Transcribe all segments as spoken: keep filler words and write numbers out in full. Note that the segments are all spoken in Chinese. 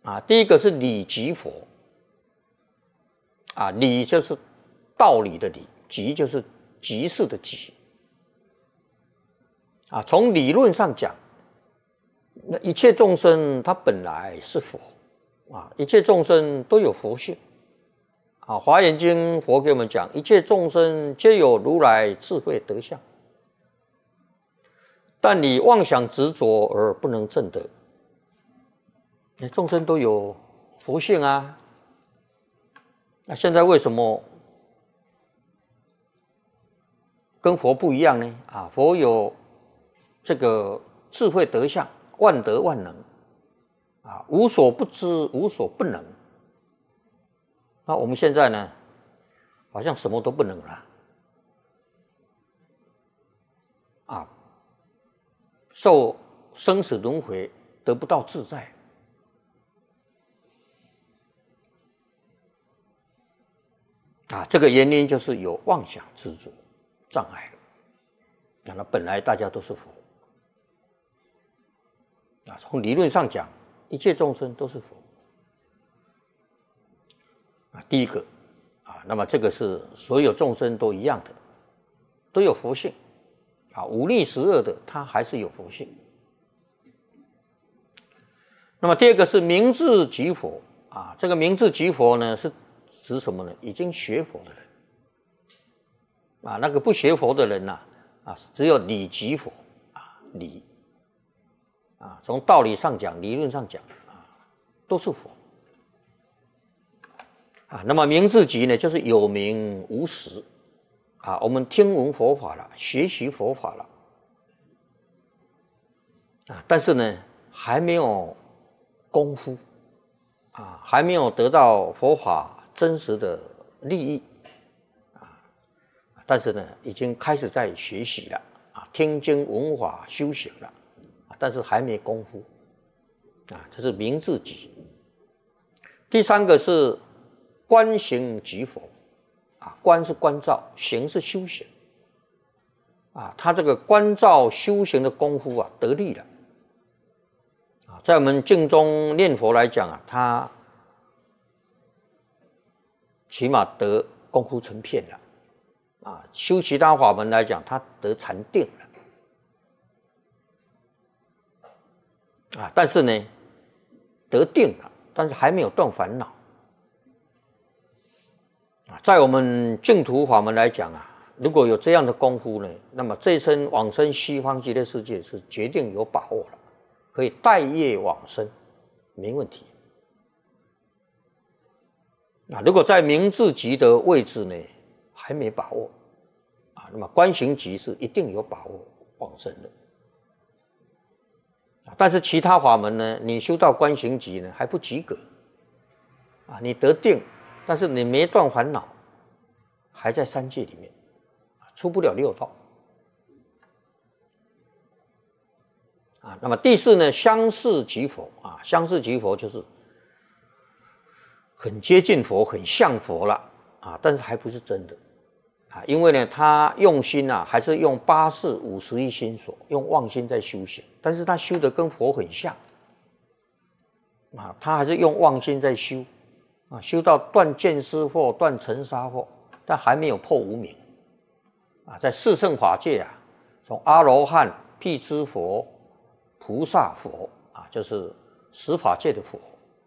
啊，第一个是理即佛，啊，理就是道理的理，即就是即是的即。啊，从理论上讲，那一切众生他本来是佛，啊，一切众生都有佛性。啊，《华严经》佛给我们讲，一切众生皆有如来智慧德相，但你妄想执着而不能证得。那众生都有佛性啊，那现在为什么跟佛不一样呢？啊，佛有这个智慧德相，万德万能，啊，无所不知，无所不能。那我们现在呢，好像什么都不能了，啊，受生死轮回得不到自在，啊，这个原因就是有妄想执着障碍了。那本来大家都是佛，啊，从理论上讲，一切众生都是佛。啊，第一个，啊，那么这个是所有众生都一样的，都有佛性，啊，忤逆十恶的他还是有佛性。那么第二个是明智即佛，啊，这个明智即佛呢是指什么呢？已经学佛的人，啊，那个不学佛的人呐、啊，啊，只有理即佛，啊，理，啊，从道理上讲，理论上讲，啊，都是佛。啊，那么明智即呢，就是有名无实，啊，我们听闻佛法了，学习佛法了，啊，但是呢，还没有功夫，啊，还没有得到佛法真实的利益，啊，但是呢，已经开始在学习了，啊，听经闻法修行了，啊，但是还没功夫，啊，这是明智即。第三个是观行即佛，啊，观是观照，行是修行，啊，他这个观照修行的功夫啊，得力了，啊，在我们净中念佛来讲啊，他起码得功夫成片了，啊，修其他法门来讲，他得禅定了，啊，但是呢，得定了，但是还没有断烦恼。在我们净土法门来讲啊，如果有这样的功夫呢，那么这一生往生西方极乐世界是决定有把握了，可以带业往生，没问题。那如果在明智即的位置呢，还没把握啊，那么观行即是一定有把握往生的。但是其他法门呢，你修到观行即呢还不及格啊，你得定，但是你没断烦恼，还在三界里面，出不了六道。啊，那么第四呢，相似即佛啊，相似即佛就是很接近佛，很像佛了啊，但是还不是真的啊，因为呢，他用心啊，还是用八识五十一心所，用妄心在修行，但是他修的跟佛很像啊，他还是用妄心在修。啊，修到断见思惑、断尘沙惑，但还没有破无明。啊，在四圣法界啊，从阿罗汉、辟支佛、菩萨佛啊，就是十法界的佛。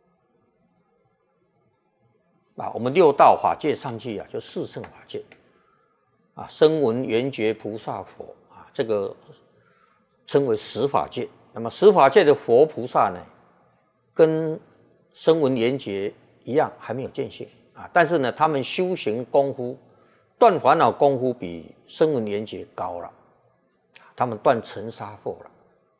啊，我们六道法界上去啊，就四圣法界。啊，声闻缘觉菩萨佛啊，这个称为十法界。那么十法界的佛菩萨呢，跟声闻缘觉一样还没有见性啊，但是呢，他们修行功夫、断烦恼功夫比声闻缘觉高了，他们断尘沙惑了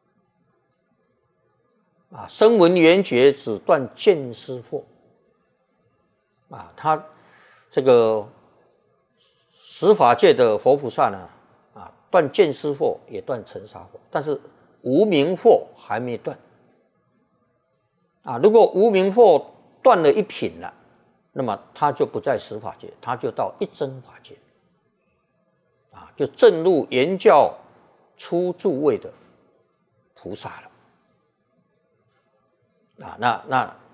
啊，声闻缘觉只断见思惑啊，他这个十法界的佛菩萨呢啊，断见思惑也断尘沙惑，但是无明惑还没断啊，如果无明惑断了一品了，那么他就不在十法界，他就到一真法界，啊，就证入圆教初住位的菩萨了，啊，那那